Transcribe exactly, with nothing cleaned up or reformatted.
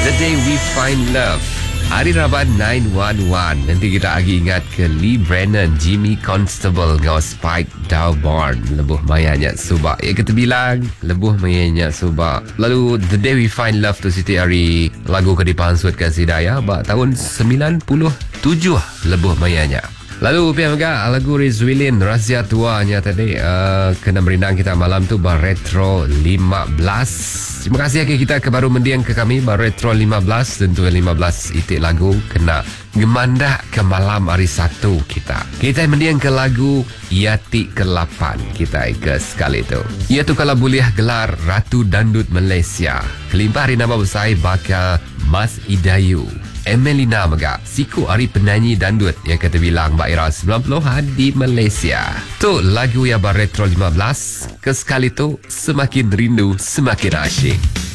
The Day We Find Love. Hari Raban sembilan satu satu. Nanti kita lagi ingat ke Lee Brennan, Jimmy Constable dengan Spike Dawbarn. Lebuh mayanya subak. Ya kita bilang lebuh mayanya subak. Lalu The Day We Find Love tu Siti hari lagu ke dipansut ke Sidaya ba tahun sembilan puluh tujuh lebuh mayanya. Lalu pihak juga lagu Rizwilin Razia Tuanya tadi uh, kena merindang kita malam tu bar Retro lima belas. Terima kasih ke kita ke baru mendiang ke kami bar Retro lima belas. Tentu lima belas itik lagu kena gemandak ke malam hari satu kita. Kita mendiang ke lagu Yati ke lapan kita ke sekali tu. Ia tu kalau boleh gelar Ratu Dandut Malaysia. Kelimpah hari nama besar bakal Mas Idayu. Emelina Mega, siku hari penyanyi dandut yang kata bilang Mbak Ira sembilan puluhan di Malaysia. Tu lagu yang bar Retro lima belas. Kesekali tu semakin rindu semakin asyik.